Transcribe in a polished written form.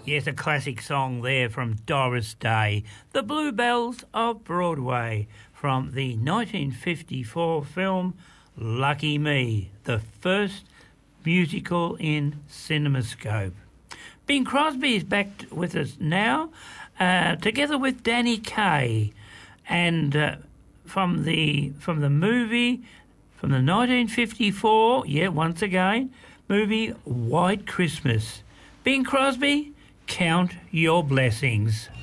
Yes, a classic song there from Doris Day, The Bluebells of Broadway, from the 1954 film Lucky Me, the first musical in CinemaScope. Bing Crosby is back with us now, together with Danny Kaye, and from the movie from the 1954, once again, movie White Christmas. Bing Crosby, count your blessings.